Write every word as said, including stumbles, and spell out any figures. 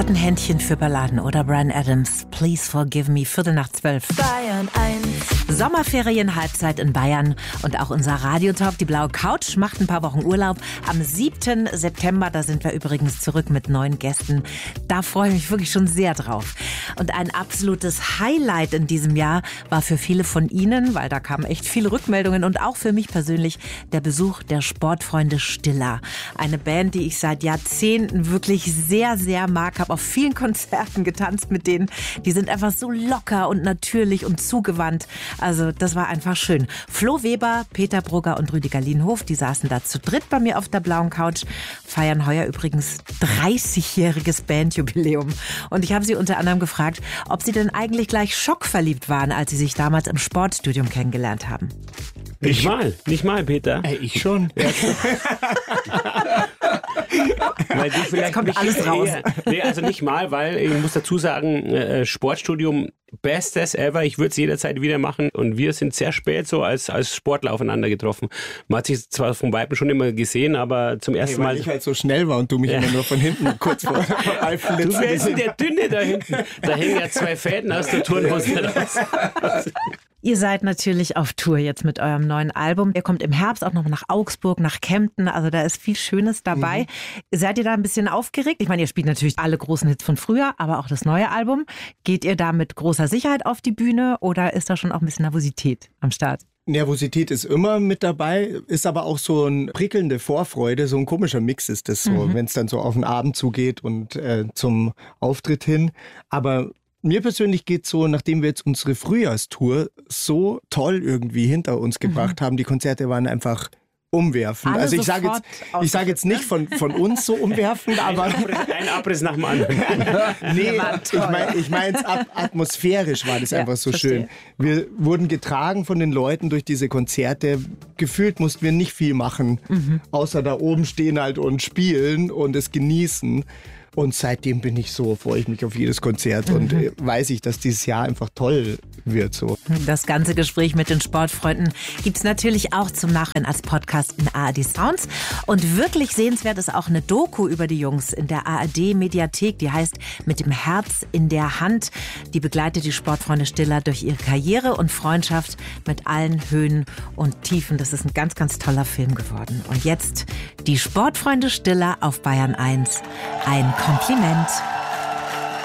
hat ein Händchen für Balladen, oder? Bryan Adams, Please Forgive Me, Viertel nach zwölf. Bayern eins. Sommerferien, Halbzeit in Bayern und auch unser Radiotalk, die Blaue Couch, macht ein paar Wochen Urlaub. Am siebten September, da sind wir übrigens zurück mit neuen Gästen. Da freue ich mich wirklich schon sehr drauf. Und ein absolutes Highlight in diesem Jahr war für viele von Ihnen, weil da kamen echt viele Rückmeldungen und auch für mich persönlich, der Besuch der Sportfreunde Stiller. Eine Band, die ich seit Jahrzehnten wirklich sehr, sehr mag, habe auf vielen Konzerten getanzt mit denen. Die sind einfach so locker und natürlich und zugewandt. Also das war einfach schön. Flo Weber, Peter Brugger und Rüdiger Lienhof, die saßen da zu dritt bei mir auf der blauen Couch, feiern heuer übrigens dreißigjähriges Bandjubiläum. Und ich habe sie unter anderem gefragt, ob sie denn eigentlich gleich schockverliebt waren, als sie sich damals im Sportstudium kennengelernt haben. Nicht mal, nicht mal, Peter. Ey, ich schon. Weil du vielleicht Jetzt kommt alles raus. Eher, nee, also nicht mal, weil ich muss dazu sagen, äh, Sportstudium, bestes ever. Ich würde es jederzeit wieder machen. Und wir sind sehr spät so als, als Sportler aufeinander getroffen. Man hat sich zwar vom Weiben schon immer gesehen, aber zum ersten Hey, weil Mal... ich halt so schnell war und du mich Ja. immer nur von hinten kurz vor Du wärst der Dünne da hinten. Da hängen ja zwei Fäden aus der Turnhose raus. Ihr seid natürlich auf Tour jetzt mit eurem neuen Album. Ihr kommt im Herbst auch noch nach Augsburg, nach Kempten. Also da ist viel Schönes dabei. Mhm. Seid ihr da ein bisschen aufgeregt? Ich meine, ihr spielt natürlich alle großen Hits von früher, aber auch das neue Album. Geht ihr da mit großer Sicherheit auf die Bühne oder ist da schon auch ein bisschen Nervosität am Start? Nervosität ist immer mit dabei, ist aber auch so eine prickelnde Vorfreude, so ein komischer Mix ist das so, mhm. wenn es dann so auf den Abend zugeht und äh, zum Auftritt hin. Aber mir persönlich geht es so, nachdem wir jetzt unsere Frühjahrstour so toll irgendwie hinter uns gebracht mhm. haben, die Konzerte waren einfach umwerfend. Alle also ich sage jetzt, ich sage jetzt nicht von, von uns so umwerfend, aber Ein Abriss, ein Abriss nach dem anderen. nee, ich meine ich mein's ab, atmosphärisch war das Ja, einfach so verstehe. schön. Wir wurden getragen von den Leuten durch diese Konzerte. Gefühlt mussten wir nicht viel machen, mhm. außer da oben stehen halt und spielen und es genießen. Und seitdem bin ich so, freue ich mich auf jedes Konzert mhm. und äh, weiß ich, dass dieses Jahr einfach toll wird. So. Das ganze Gespräch mit den Sportfreunden gibt's natürlich auch zum Nachhinein als Podcast in A R D Sounds. Und wirklich sehenswert ist auch eine Doku über die Jungs in der A R D Mediathek. Die heißt Mit dem Herz in der Hand. Die begleitet die Sportfreunde Stiller durch ihre Karriere und Freundschaft mit allen Höhen und Tiefen. Das ist ein ganz, ganz toller Film geworden. Und jetzt die Sportfreunde Stiller auf Bayern eins. Ein Kompliment.